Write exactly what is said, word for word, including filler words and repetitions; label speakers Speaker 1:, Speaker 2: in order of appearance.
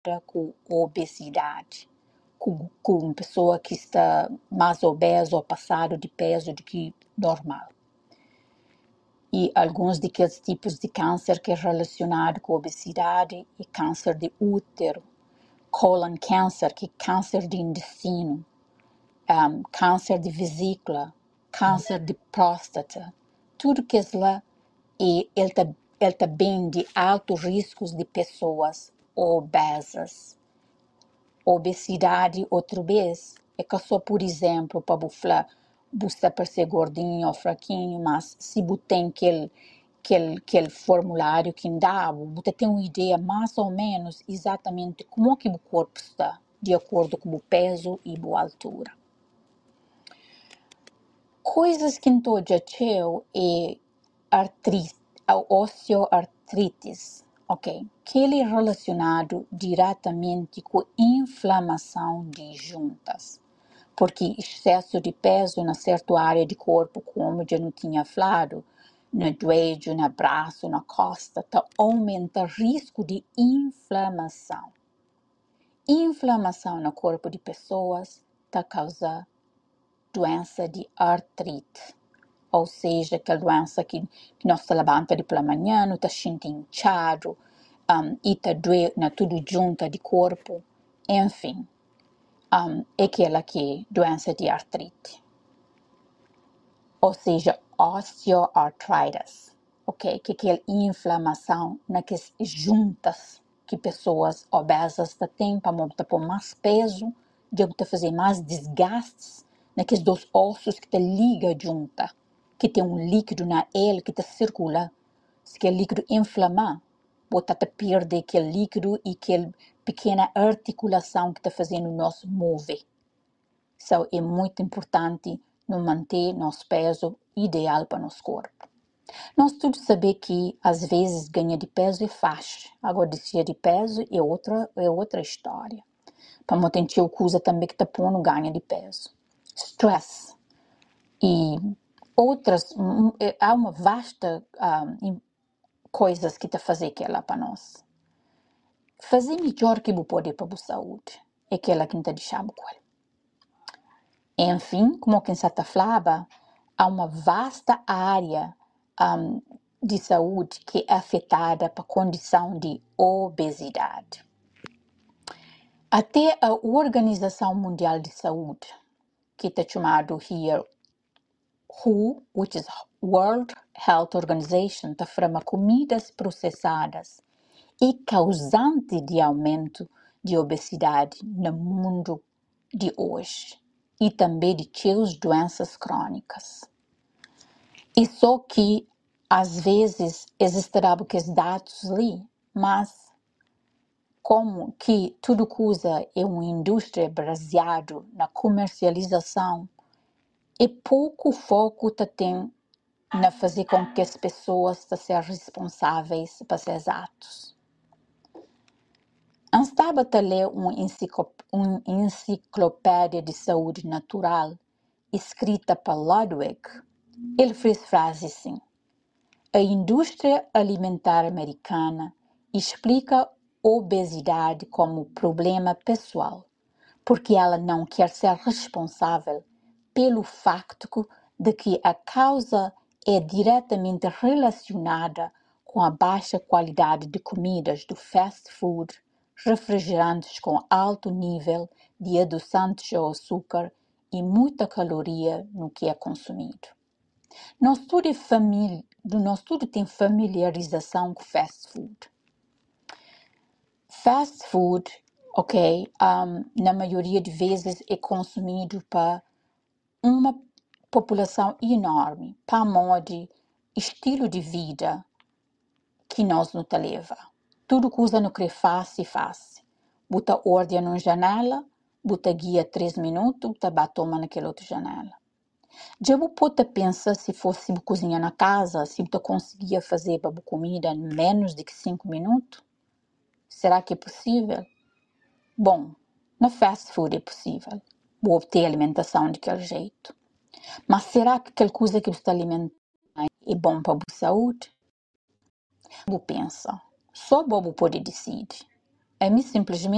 Speaker 1: com obesidade, com, com uma pessoa que está mais obesa ou passado de peso do que normal. E alguns daqueles tipos de câncer que é relacionado com obesidade e câncer de útero, colon cancer, que é câncer de intestino, um, câncer de vesícula, câncer de próstata, tudo que é lá, e ele está ele tá bem de altos riscos de pessoas obesas. Obesidade, outra vez, é que só, por exemplo, para você falar, você para ser gordinho ou fraquinho, mas se você tem aquele, aquele, aquele formulário que dá, você tem uma ideia mais ou menos exatamente como é que o corpo está, de acordo com o peso e a altura. Coisas que não já tinham é artrite, osteoartrites, ok? Que ele é relacionado diretamente com inflamação de juntas. Porque excesso de peso na certa área do corpo, como já não tinha falado, no joelho, no braço, na costa, tá, aumenta o risco de inflamação. Inflamação no corpo de pessoas tá causa doença de artrite, ou seja, aquela doença que, que nós se levanta de pela manhã, não está sentindo inchado, um, e está doendo na tudo junta de corpo, enfim, um, é aquela que é doença de artrite, ou seja, osteoarthritis, ok? Que é aquela inflamação nas juntas que pessoas obesas têm para pôr mais peso, de fazer mais desgastes naqueles dois ossos que te liga junta, que tem um líquido na ele que te circula, se aquele líquido inflamar, você te perde aquele líquido e aquela pequena articulação que está fazendo nós mover. Então, é muito importante não manter nosso peso ideal para nosso corpo. Nós todos sabemos que, às vezes, ganhar de peso é fácil. Agora, descer de peso é outra, é outra história. Para muita gente, coisa também que está pondo ganho de peso. Stress. E outras, há uma vasta um, coisas que está fazendo aquela para nós. Fazer melhor que você pode para a saúde. É aquela que está deixando com ele. Enfim, como quem está falando, há uma vasta área um, de saúde que é afetada pela condição de obesidade. Até a Organização Mundial de Saúde, que está chamado here W H O, which is World Health Organization, está falando comidas processadas e causante de aumento de obesidade no mundo de hoje e também de outras doenças crônicas. E só que, às vezes, existirão aqueles dados ali, mas como que tudo coisa é uma indústria baseada na comercialização, e pouco foco tem na fazer com que as pessoas sejam responsáveis por esses atos. Eu estava a ler uma enciclopédia de saúde natural escrita por Ludwig. Ele fez frase assim: a indústria alimentar americana explica obesidade como problema pessoal, porque ela não quer ser responsável pelo facto de que a causa é diretamente relacionada com a baixa qualidade de comidas do fast food, refrigerantes com alto nível de adoçantes ou açúcar e muita caloria no que é consumido. Nós tudo, é família, nós tudo tem familiarização com fast food. Fast food, ok, um, na maioria de vezes é consumido para uma população enorme, para modo estilo de vida que nós não te leva. Tudo que usa no que fácil, fácil. Bota ordem numa janela, bota guia três minutos, bota batoma naquela outra janela. Já você pode pensar se fosse cozinhar na casa, se você conseguia fazer a comida em menos de cinco minutos? Será que é possível? Bom, no fast food é possível. Vou obter alimentação daquele jeito. Mas será que aquela coisa que você está alimentando é bom para a saúde? Você pensa, só você pode decidir. É simplesmente